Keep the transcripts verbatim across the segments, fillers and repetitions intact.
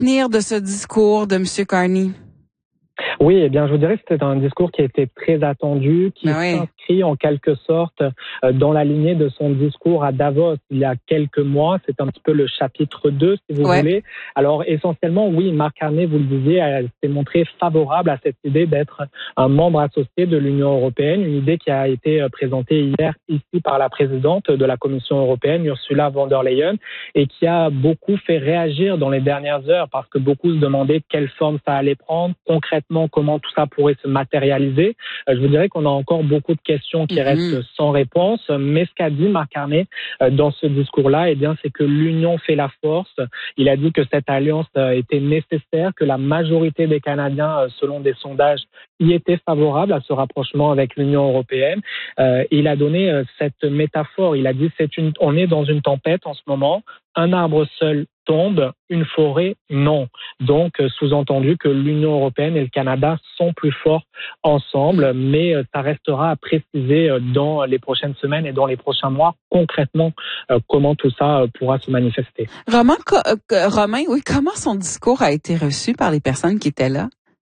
retenir de ce discours de M. Carney? Oui, eh bien, je vous dirais que c'était un discours qui a été très attendu, qui Ben oui. s'inscrit en quelque sorte dans la lignée de son discours à Davos il y a quelques mois. C'est un petit peu le chapitre deux, si vous ouais. voulez. Alors, essentiellement, oui, Mark Carney, vous le disiez, elle s'est montrée favorable à cette idée d'être un membre associé de l'Union européenne, une idée qui a été présentée hier ici par la présidente de la Commission européenne, Ursula von der Leyen, et qui a beaucoup fait réagir dans les dernières heures parce que beaucoup se demandaient quelle forme ça allait prendre concrètement, comment tout ça pourrait se matérialiser. Euh, je vous dirais qu'on a encore beaucoup de questions qui mm-hmm. restent sans réponse, mais ce qu'a dit Mark Carney euh, dans ce discours-là, eh bien, c'est que l'union fait la force. Il a dit que cette alliance euh, était nécessaire, que la majorité des Canadiens, euh, selon des sondages, y étaient favorables à ce rapprochement avec l'Union européenne. Euh, et il a donné euh, cette métaphore. Il a dit c'est une, on est dans une tempête en ce moment. Un arbre seul tombe, une forêt, non. Donc, euh, sous-entendu que l'Union européenne et le Canada sont plus forts ensemble, mais euh, ça restera à préciser euh, dans les prochaines semaines et dans les prochains mois, concrètement, euh, comment tout ça euh, pourra se manifester. Romain, co- euh, Romain, oui, comment son discours a été reçu par les personnes qui étaient là?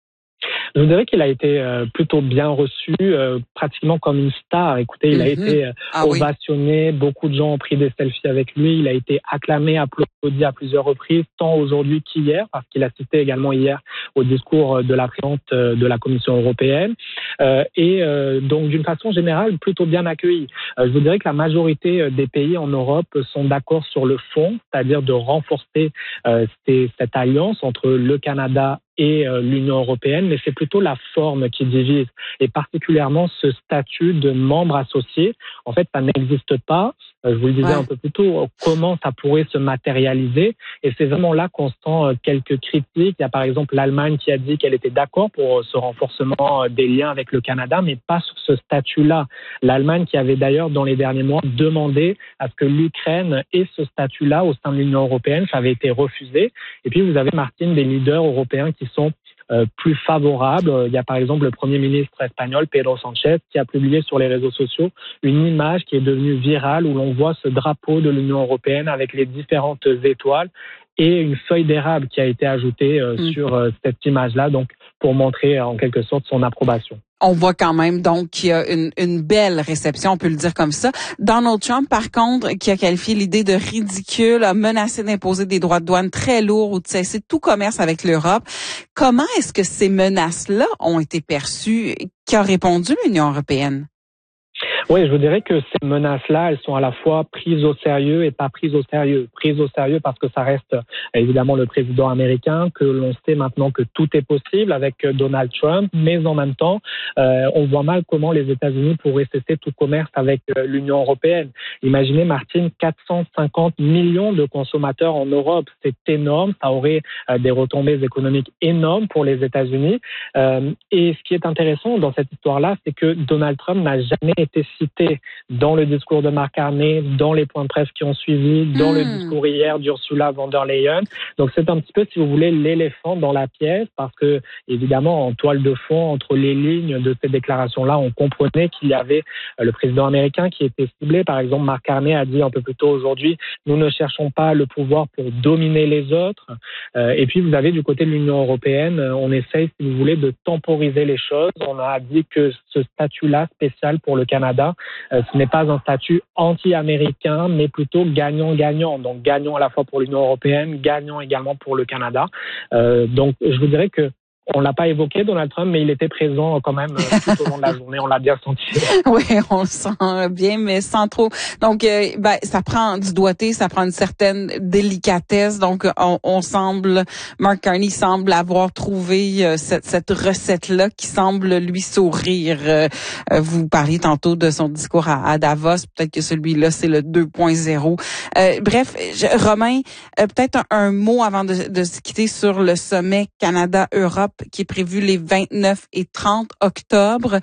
Je vous dirais qu'il a été euh, plutôt bien reçu, euh, pratiquement comme une star. Écoutez, il mm-hmm. a été euh, ah, ovationné, oui. Beaucoup de gens ont pris des selfies avec lui, il a été acclamé, applaudi à plusieurs reprises, tant aujourd'hui qu'hier, parce qu'il a cité également hier au discours de la présidente de la Commission européenne. Euh, et euh, donc, d'une façon générale, plutôt bien accueilli. Euh, je vous dirais que la majorité des pays en Europe sont d'accord sur le fond, c'est-à-dire de renforcer euh, ces, cette alliance entre le Canada et euh, l'Union européenne, mais c'est plutôt la forme qui divise, et particulièrement ce statut de membre associé. En fait, ça n'existe pas. Euh, je vous le disais ouais. un peu plus tôt, comment ça pourrait se matérialiser, et c'est vraiment là qu'on sent euh, quelques critiques. Il y a par exemple l'Allemagne qui a dit qu'elle était d'accord pour euh, ce renforcement euh, des liens avec le Canada, mais pas sur ce statut-là. L'Allemagne qui avait d'ailleurs dans les derniers mois demandé à ce que l'Ukraine ait ce statut-là au sein de l'Union européenne, ça avait été refusé. Et puis vous avez, Martine, des leaders européens qui qui sont euh, plus favorables. Il y a par exemple le Premier ministre espagnol, Pedro Sánchez, qui a publié sur les réseaux sociaux une image qui est devenue virale où l'on voit ce drapeau de l'Union européenne avec les différentes étoiles et une feuille d'érable qui a été ajoutée euh, mmh. sur euh, cette image-là, donc pour montrer en quelque sorte son approbation. On voit quand même donc qu'il y a une, une belle réception, on peut le dire comme ça. Donald Trump, par contre, qui a qualifié l'idée de ridicule, a menacé d'imposer des droits de douane très lourds ou de cesser tout commerce avec l'Europe. Comment est-ce que ces menaces-là ont été perçues? Qu'a répondu l'Union européenne? Oui, je vous dirais que ces menaces-là, elles sont à la fois prises au sérieux et pas prises au sérieux. Prises au sérieux parce que ça reste évidemment le président américain, que l'on sait maintenant que tout est possible avec Donald Trump, mais en même temps, euh, on voit mal comment les États-Unis pourraient cesser tout commerce avec euh, l'Union européenne. Imaginez, Martine, quatre cent cinquante millions de consommateurs en Europe, c'est énorme, ça aurait euh, des retombées économiques énormes pour les États-Unis. Euh, et ce qui est intéressant dans cette histoire-là, c'est que Donald Trump n'a jamais été cité dans le discours de Mark Carney, dans les points de presse qui ont suivi, dans mmh. le discours hier d'Ursula von der Leyen. Donc c'est un petit peu, si vous voulez, l'éléphant dans la pièce, parce que évidemment, en toile de fond, entre les lignes de ces déclarations-là, on comprenait qu'il y avait euh, le président américain qui était ciblé. Par exemple, Mark Carney a dit un peu plus tôt aujourd'hui, nous ne cherchons pas le pouvoir pour dominer les autres. Euh, et puis vous avez du côté de l'Union européenne, on essaye, si vous voulez, de temporiser les choses. On a dit que ce statut-là spécial pour le Canada, Euh, ce n'est pas un statut anti-américain, mais plutôt gagnant-gagnant. Donc gagnant à la fois pour l'Union européenne, gagnant également pour le Canada. Euh, donc je vous dirais que on l'a pas évoqué, Donald Trump, mais il était présent quand même tout au long de la journée. On l'a bien senti. Oui, on le sent bien, mais sans trop. Donc, euh, ben, ça prend du doigté, ça prend une certaine délicatesse. Donc, on, on semble, Mark Carney semble avoir trouvé euh, cette, cette recette-là qui semble lui sourire. Euh, vous parliez tantôt de son discours à, à Davos. Peut-être que celui-là, c'est le deux point zéro. Euh, bref, je, Romain, euh, peut-être un, un mot avant de, de se quitter sur le sommet Canada-Europe qui est prévu les vingt-neuf et trente octobre.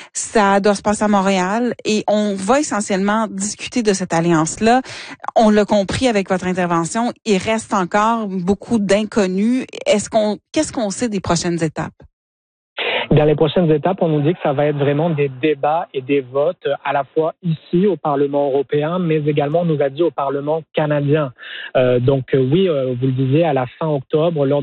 Ça doit se passer à Montréal et on va essentiellement discuter de cette alliance-là. On l'a compris avec votre intervention, il reste encore beaucoup d'inconnus. Est-ce qu'on, qu'est-ce qu'on sait des prochaines étapes? Dans les prochaines étapes, on nous dit que ça va être vraiment des débats et des votes à la fois ici au Parlement européen, mais également, on nous a dit, au Parlement canadien. Euh, donc euh, oui, euh, vous le disiez, à la fin octobre, lors